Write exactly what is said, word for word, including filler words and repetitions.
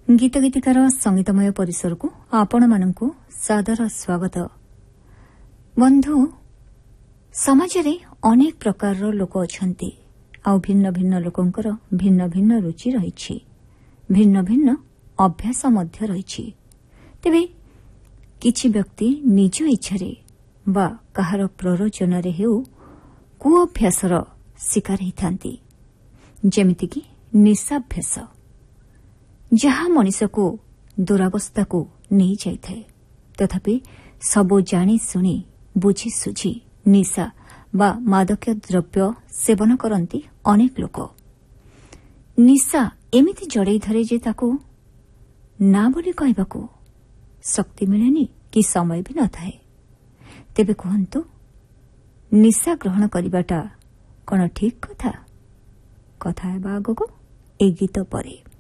गीत गीतिकार संगीतमय परिसर को आपण मानकु सादर स्वागत। बंधु, समाज रे अनेक प्रकार लोक अछंती आ भिन्न भिन्न लोकंकर भिन्न भिन्न रुचि रहिछि, भिन्न भिन्न अभ्यास मध्य रहिछि। तेबे किछि व्यक्ति निज इच्छारे बा कहार प्ररोचन रे हेउ कु अभ्यासर शिकार होइथांती, जेमिति कि निशाभ्यास, जहा मनीष को दुरावस्था को नहीं जाइए। तथापि सबो जानी सुनी बुझी सुझी निशा बा मादक द्रव्य सेवन करती अनेक लोक। निशा एमिति जड़े धरे जे ताको ना बोली कहबाको शक्ति मिलेनी कि समय भी न थाए। तेबे कहंतु, निशा ग्रहण करिबाटा कोन ठीक कथा? कथा हेबा आगको ए गीत परे।